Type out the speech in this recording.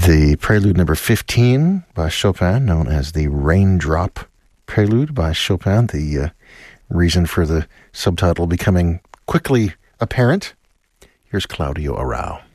The Prelude number 15 by Chopin, known as the Raindrop Prelude by Chopin. The reason for the subtitle becoming quickly apparent. Here's Claudio Arrau.